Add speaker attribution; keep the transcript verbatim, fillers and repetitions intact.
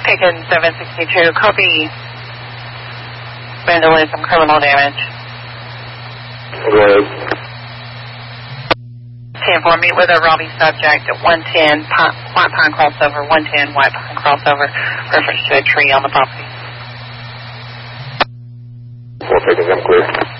Speaker 1: Taken seven sixty-two, copy. Vandalism, criminal damage.
Speaker 2: Go ahead.
Speaker 1: ten four, meet with a Robbie subject at one ten, Pine, White Pine crossover, one ten, White Pine crossover, reference to a tree on the property.
Speaker 2: We'll take them clear.